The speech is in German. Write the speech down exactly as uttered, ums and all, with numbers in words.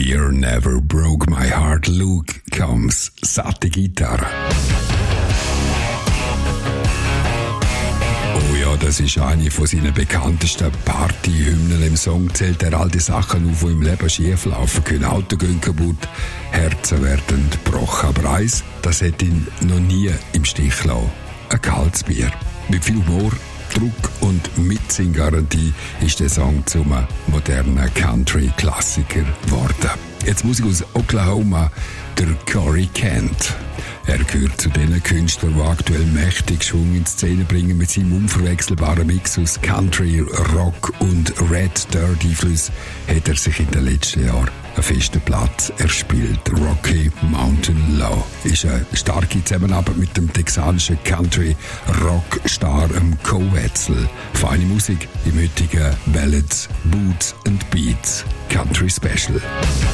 Fear never broke my heart. Luke Combs, satte Gitarre. Oh ja, das ist eine von seinen bekanntesten Partyhymnen. Im Song zählt er all die Sachen auf, die im Leben schieflaufen können. Autos gehen kaputt, Herzen werden gebrochen. Aber eins, das hat ihn noch nie im Stich gelassen. Ein kaltes Bier. Mit viel Humor, Druck und Mitsinggarantie ist der Song zum modernen Country-Klassiker geworden. Jetzt Musik aus Oklahoma, der Corey Kent. Er gehört zu den Künstlern, die aktuell mächtig Schwung in die Szene bringen. Mit seinem unverwechselbaren Mix aus Country, Rock und Red Dirt Einfluss hat er sich in den letzten Jahren einen festen Platz erspielt. Rocky Mountain Low ist eine starke Zusammenarbeit mit dem texanischen Country-Rockstar Cole Wetzel. Feine Musik im heutigen Ballads, Boots and Beats Country Special.